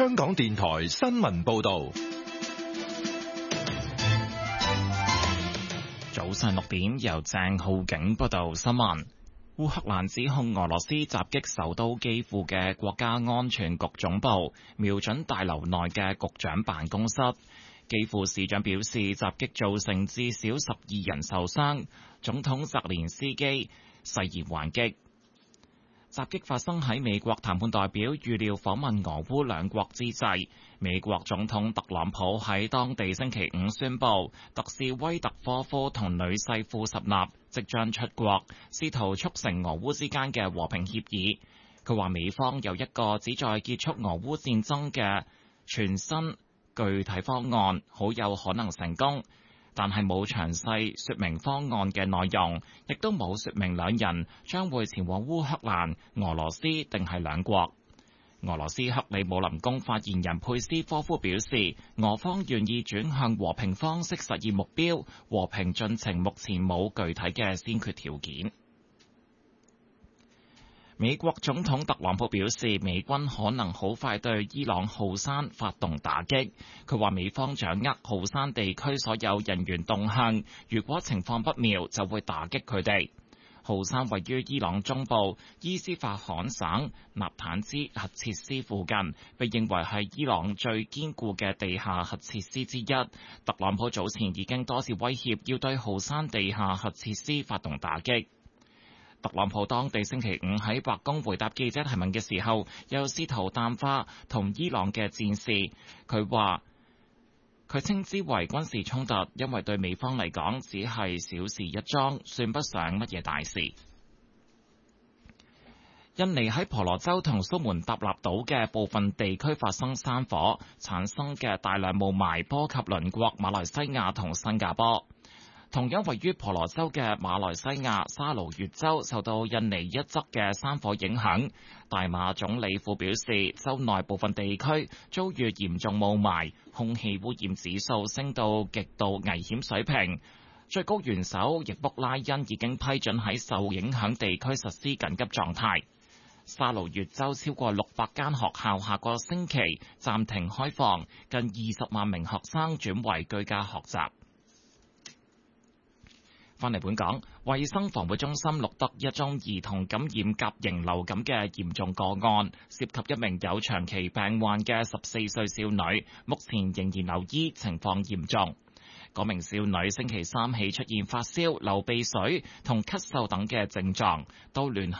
香港電台新聞報道。 早上6點，由鄭浩景報道新聞。烏克蘭指控俄羅斯襲擊首都基輔嘅國家安全局總部，瞄準大樓內嘅局長辦公室。基輔市長表示，襲擊造成至少12人受傷。總統澤連斯基誓言還擊。襲擊發生喺美國談判代表預料訪問俄烏兩國之際。美國總統特朗普喺當地星期五宣布，特使威特科夫同女婿庫什納即將出國，試圖促成俄烏之間嘅和平協議。佢話美方有一個旨在結束俄烏戰爭嘅全新具體方案，好有可能成功。但係冇詳細說明方案嘅內容，亦都冇說明兩人將會前往烏克蘭、俄羅斯定係兩國。俄羅斯克里姆林宮發言人佩斯科夫表示，俄方願意轉向和平方式實現目標，和平進程目前冇具體嘅先決條件。美國總統特朗普表示，美軍可能好快對伊朗浩山發動打擊。佢話美方掌握浩山地區所有人員動向，如果情況不妙，就會打擊佢哋。浩山位於伊朗中部伊斯法罕省納坦茲核設施附近，被認為係伊朗最堅固嘅地下核設施之一。特朗普早前已經多次威脅要對浩山地下核設施發動打擊。特朗普當地星期五喺白宮回答記者提問嘅時候，又試圖淡化同伊朗嘅戰事。佢話佢稱之為軍事衝突，因為對美方嚟講只係小事一樁，算不上乜嘢大事。印尼喺婆羅洲同蘇門答臘島嘅部分地區發生山火，產生嘅大量霧霾波及鄰國馬來西亞同新加坡。同樣位於婆羅洲嘅馬來西亞沙勞越州受到印尼一側嘅山火影響，大馬總理府表示，州內部分地區遭遇嚴重霧霾，空氣污染指數升到極度危險水平。最高元首易卜拉欣已經批准喺受影響地區實施緊急狀態。沙勞越州超過600間學校下個星期暫停開放，近20萬名學生轉為居家學習。返嚟本港，衛生防護中心錄得一宗兒童感染甲型流感嘅嚴重個案，涉及一名有長期病患嘅14歲少女，目前仍然留醫，情況嚴重。嗰名少女星期三起出現發燒、流鼻水同咳嗽等嘅症狀，到聯合